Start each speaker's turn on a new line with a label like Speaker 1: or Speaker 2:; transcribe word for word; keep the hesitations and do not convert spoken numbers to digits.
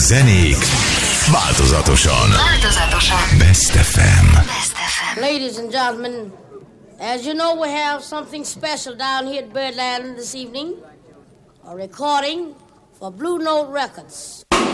Speaker 1: Zenék változatosan.
Speaker 2: Változatosan.
Speaker 1: Best ef em.
Speaker 2: Best ef em.
Speaker 3: Ladies and gentlemen, as you know, we have something special down here at Birdland this evening. A recording for Blue Note Records.